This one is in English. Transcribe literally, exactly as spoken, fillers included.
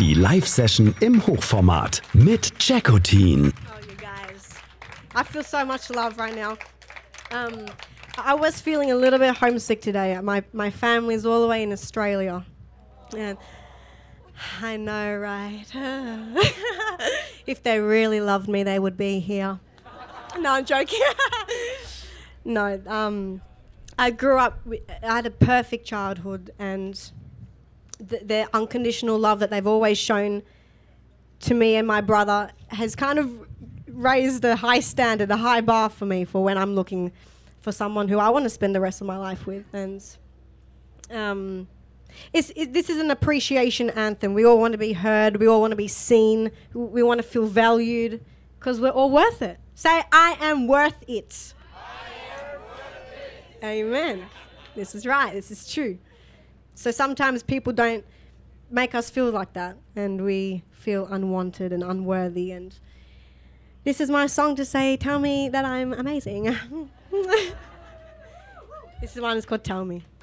Die Live-Session im Hochformat mit Jackotin. Oh, you guys. I feel so much love right now. Um, I was feeling a little bit homesick today. My, my family's all the way in Australia. And I know, right? If they really loved me, they would be here. No, I'm joking. No, um, I grew up, I had a perfect childhood, and th- their unconditional love that they've always shown to me and my brother has kind of raised a high standard, a high bar for me for when I'm looking for someone who I want to spend the rest of my life with. And um, it's, it, this is an appreciation anthem. We all want to be heard. We all want to be seen. We want to feel valued because we're all worth it. Say, I am worth it. I am worth it. Amen. This is right. This is true. So sometimes people don't make us feel like that, and we feel unwanted and unworthy. And this is my song to say, tell me that I'm amazing. This one is called Tell Me.